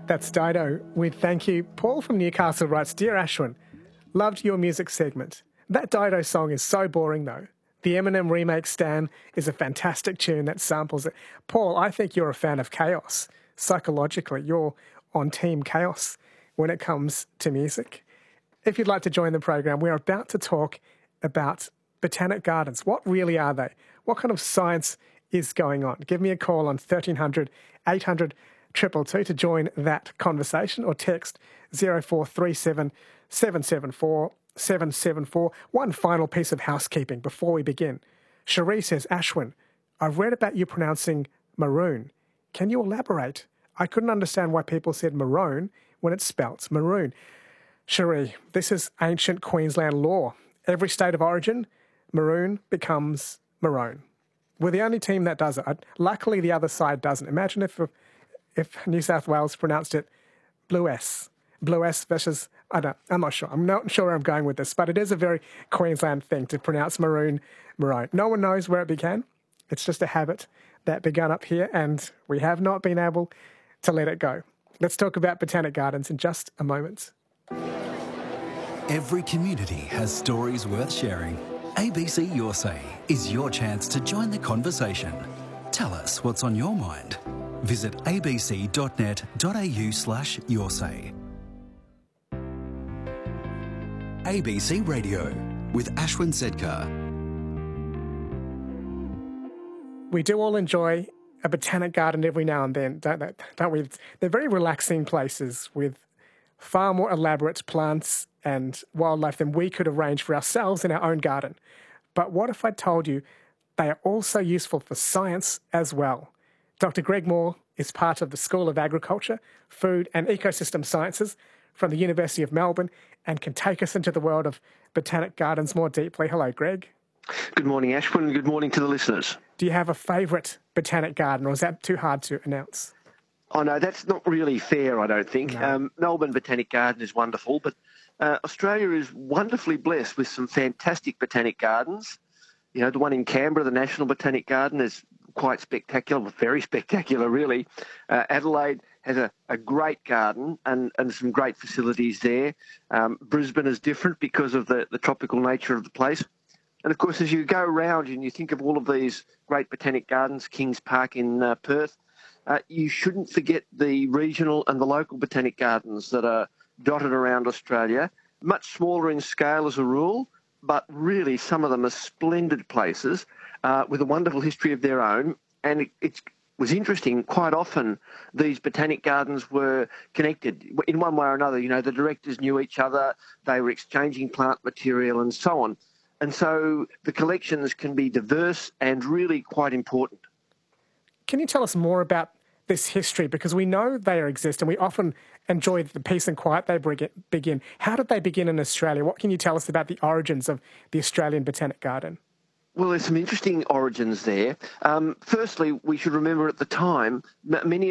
That's Dido with Thank You. Paul from Newcastle writes, Dear Ashwin, loved your music segment. That Dido song is so boring though. The Eminem remake Stan is a fantastic tune that samples it. Paul, I think you're a fan of chaos. Psychologically, you're on Team Chaos when it comes to music. If you'd like to join the program, we're about to talk about botanic gardens. What really are they? What kind of science is going on? Give me a call on 1300 800 222 to join that conversation, or text 0437 774 774. One final piece of housekeeping before we begin. Cherie says, Ashwin, I've read about you pronouncing maroon. Can you elaborate? I couldn't understand why people said maroon when it's spelt maroon. Cherie, this is ancient Queensland law. Every state of origin, maroon becomes maroon. We're the only team that does it. Luckily, the other side doesn't. Imagine if New South Wales pronounced it blue S versus, I'm not sure. I'm not sure where I'm going with this, but it is a very Queensland thing to pronounce maroon. No one knows where it began. It's just a habit that began up here, and we have not been able to let it go. Let's talk about botanic gardens in just a moment. Every community has stories worth sharing. ABC Your Say is your chance to join the conversation. Tell us what's on your mind. Visit abc.net.au/yoursay. ABC Radio with Ashwin Sedkar. We do all enjoy a botanic garden every now and then, don't we? They're very relaxing places with far more elaborate plants and wildlife than we could arrange for ourselves in our own garden. But what if I told you they are also useful for science as well? Dr. Greg Moore is part of the School of Agriculture, Food and Ecosystem Sciences from the University of Melbourne and can take us into the world of botanic gardens more deeply. Hello, Greg. Good morning, Ashwin, and good morning to the listeners. Do you have a favourite botanic garden, or is that too hard to announce? Oh, no, that's not really fair, I don't think. No. Melbourne Botanic Garden is wonderful, but Australia is wonderfully blessed with some fantastic botanic gardens. You know, the one in Canberra, the National Botanic Garden, is quite spectacular, very spectacular, really. Adelaide has a great garden and some great facilities there. Brisbane is different because of the tropical nature of the place. And, of course, as you go around and you think of all of these great botanic gardens, Kings Park in Perth, you shouldn't forget the regional and the local botanic gardens that are dotted around Australia, much smaller in scale as a rule, but really some of them are splendid places with a wonderful history of their own. And it was interesting, quite often these botanic gardens were connected in one way or another. You know, the directors knew each other, they were exchanging plant material and so on. And so the collections can be diverse and really quite important. Can you tell us more about this history? Because we know they exist and we often enjoy the peace and quiet they begin. How did they begin in Australia? What can you tell us about the origins of the Australian Botanic Garden? Well, there's some interesting origins there. Firstly, we should remember at the time, many